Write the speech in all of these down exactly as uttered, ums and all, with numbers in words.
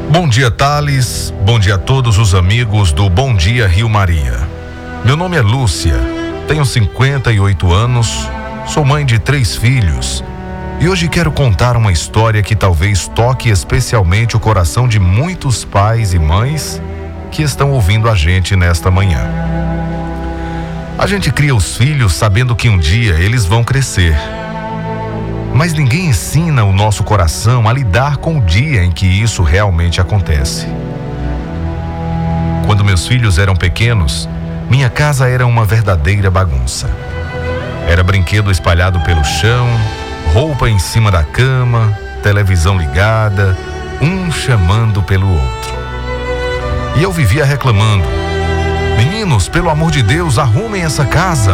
Bom dia, Thales. Bom dia a todos os amigos do Bom Dia Rio Maria. Meu nome é Lúcia, tenho cinquenta e oito anos, sou mãe de três filhos e hoje quero contar uma história que talvez toque especialmente o coração de muitos pais e mães que estão ouvindo a gente nesta manhã. A gente cria os filhos sabendo que um dia eles vão crescer. Mas ninguém ensina o nosso coração a lidar com o dia em que isso realmente acontece. Quando meus filhos eram pequenos, minha casa era uma verdadeira bagunça. Era brinquedo espalhado pelo chão, roupa em cima da cama, televisão ligada, um chamando pelo outro. E eu vivia reclamando: meninos, pelo amor de Deus, arrumem essa casa.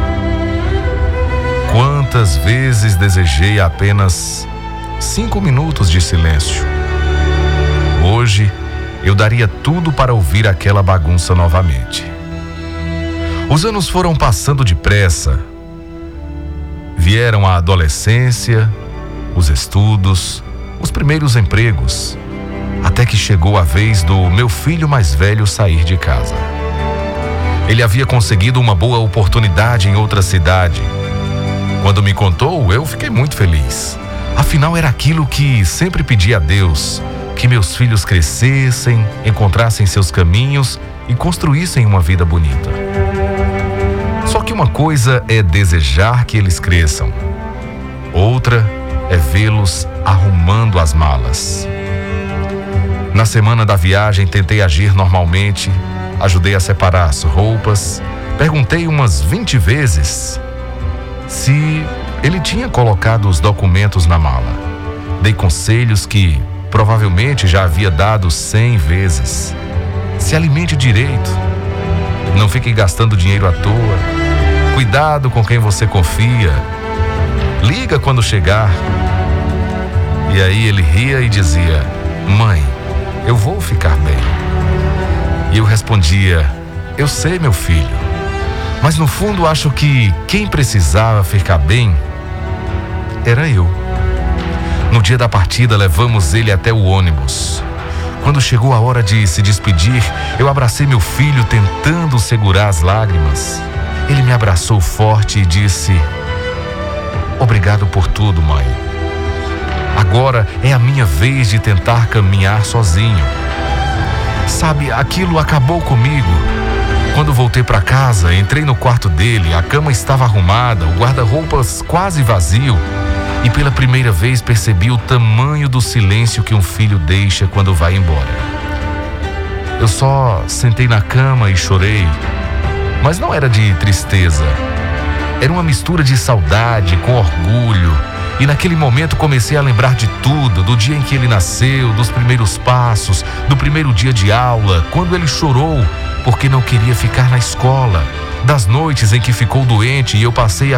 Quantas vezes desejei apenas cinco minutos de silêncio. Hoje, eu daria tudo para ouvir aquela bagunça novamente. Os anos foram passando depressa. Vieram a adolescência, os estudos, os primeiros empregos, até que chegou a vez do meu filho mais velho sair de casa. Ele havia conseguido uma boa oportunidade em outra cidade. Quando me contou, eu fiquei muito feliz. Afinal, era aquilo que sempre pedi a Deus, que meus filhos crescessem, encontrassem seus caminhos e construíssem uma vida bonita. Só que uma coisa é desejar que eles cresçam, outra é vê-los arrumando as malas. Na semana da viagem, tentei agir normalmente, ajudei a separar as roupas, perguntei umas vinte vezes se ele tinha colocado os documentos na mala. Dei conselhos que provavelmente já havia dado cem vezes. Se alimente direito. Não fique gastando dinheiro à toa. Cuidado com quem você confia. Liga quando chegar. E aí ele ria e dizia: mãe, eu vou ficar bem. E eu respondia: eu sei, meu filho. Mas no fundo acho que quem precisava ficar bem era eu. No dia da partida levamos ele até o ônibus. Quando chegou a hora de se despedir, eu abracei meu filho tentando segurar as lágrimas. Ele me abraçou forte e disse: obrigado por tudo, mãe. Agora é a minha vez de tentar caminhar sozinho. Sabe, aquilo acabou comigo. Quando voltei para casa, entrei no quarto dele, a cama estava arrumada, o guarda-roupas quase vazio, e pela primeira vez percebi o tamanho do silêncio que um filho deixa quando vai embora. Eu só sentei na cama e chorei, mas não era de tristeza. Era uma mistura de saudade com orgulho, e naquele momento comecei a lembrar de tudo, do dia em que ele nasceu, dos primeiros passos, do primeiro dia de aula, quando ele chorou porque não queria ficar na escola, das noites em que ficou doente e eu passei a